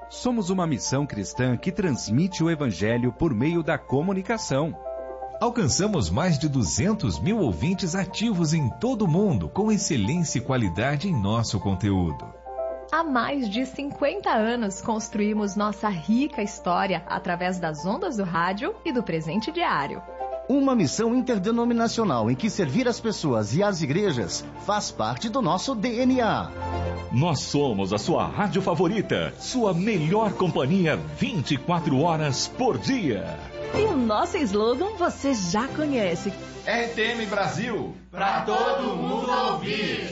Somos uma missão cristã que transmite o Evangelho por meio da comunicação. Alcançamos mais de 200 mil ouvintes ativos em todo o mundo, com excelência e qualidade em nosso conteúdo. Há mais de 50 anos construímos nossa rica história através das ondas do rádio e do presente diário. Uma missão interdenominacional em que servir as pessoas e as igrejas faz parte do nosso DNA. Nós somos a sua rádio favorita, sua melhor companhia 24 horas por dia. E o nosso slogan você já conhece. RTM Brasil, pra todo mundo ouvir.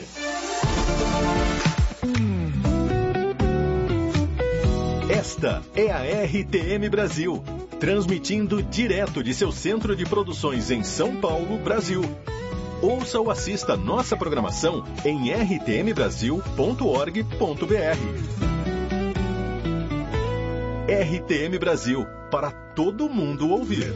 Esta é a RTM Brasil, transmitindo direto de seu centro de produções em São Paulo, Brasil. Ouça ou assista nossa programação em rtmbrasil.org.br. RTM Brasil, para todo mundo ouvir.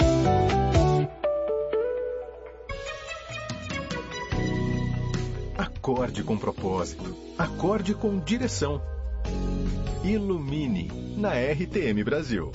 Acorde com propósito, acorde com direção. Ilumine na RTM Brasil.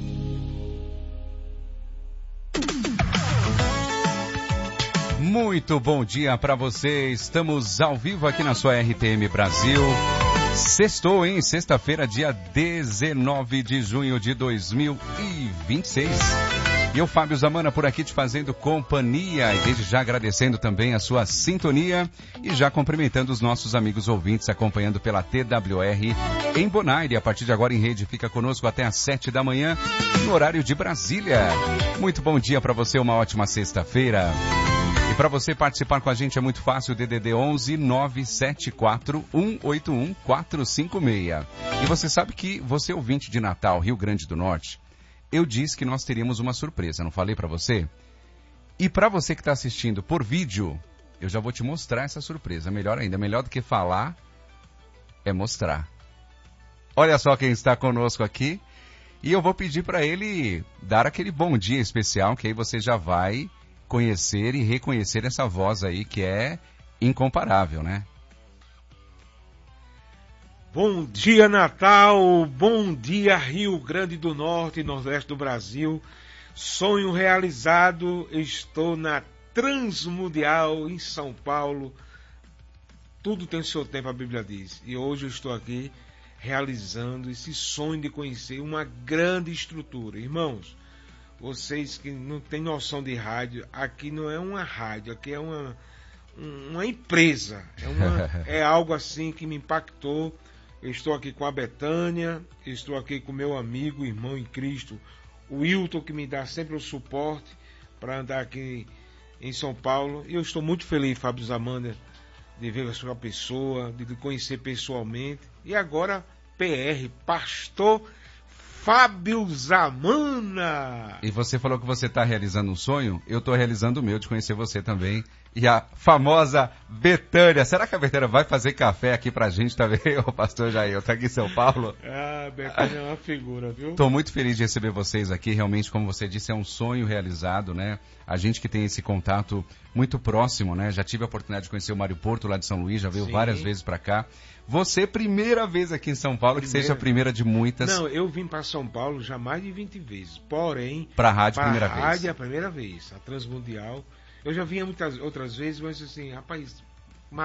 Muito bom dia para você. Estamos ao vivo aqui na sua RTM Brasil. Sextou, hein? Sexta-feira, dia 19 de junho de 2026. E eu, Fábio Zamana, por aqui te fazendo companhia e desde já agradecendo também a sua sintonia e já cumprimentando os nossos amigos ouvintes acompanhando pela TWR em Bonaire. A partir de agora em rede, fica conosco até às 7 da manhã, no horário de Brasília. Muito bom dia para você, uma ótima sexta-feira. E para você participar com a gente é muito fácil, DDD 11 974 181 456. E você sabe que você ouvinte de Natal, Rio Grande do Norte, eu disse que nós teríamos uma surpresa, não falei para você? E para você que está assistindo por vídeo, eu já vou te mostrar essa surpresa. Melhor ainda, melhor do que falar é mostrar. Olha só quem está conosco aqui. E eu vou pedir para ele dar aquele bom dia especial, que aí você já vai conhecer e reconhecer essa voz aí que é incomparável, né? Bom dia, Natal, bom dia, Rio Grande do Norte e Nordeste do Brasil. Sonho realizado, estou na Transmundial em São Paulo. Tudo tem o seu tempo, a Bíblia diz. E hoje eu estou aqui realizando esse sonho de conhecer uma grande estrutura. Irmãos, vocês que não têm noção de rádio, aqui não é uma rádio, aqui é uma empresa. É algo assim que me impactou. Eu estou aqui com a Betânia, estou aqui com meu amigo, irmão em Cristo, o Wilton, que me dá sempre o suporte para andar aqui em São Paulo. E eu estou muito feliz, Fábio Zamanda, de ver a sua pessoa, de conhecer pessoalmente. E agora, PR, Pastor Fábio Zamana. E você falou que você está realizando um sonho, eu estou realizando o meu de conhecer você também. E a famosa Betânia. Será que a Betânia vai fazer café aqui pra gente também, o pastor Jair? Tá aqui em São Paulo. Ah, Betânia é uma figura, viu? Estou muito feliz de receber vocês aqui. Realmente, como você disse, é um sonho realizado, né? A gente que tem esse contato muito próximo, né? Já tive a oportunidade de conhecer o Mário Porto lá de São Luís, já veio várias vezes pra cá. Você, primeira vez aqui em São Paulo, que seja a primeira de muitas. Não, eu vim para São Paulo já mais de 20 vezes. Porém, pra rádio, primeira vez. Pra rádio é a primeira vez. A Transmundial. Eu já vinha muitas outras vezes, mas assim, rapaz,